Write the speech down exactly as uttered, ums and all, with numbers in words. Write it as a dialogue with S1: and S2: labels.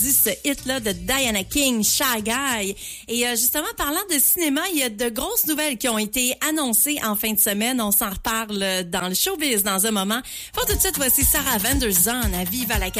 S1: ce hit-là de Diana King, Shy Guy. Et euh, justement, parlant de cinéma, il y a de grosses nouvelles qui ont été annoncées en fin de semaine. On s'en reparle dans le showbiz dans un moment. Pour tout de suite, voici Sarah Vanderzon à Vive à la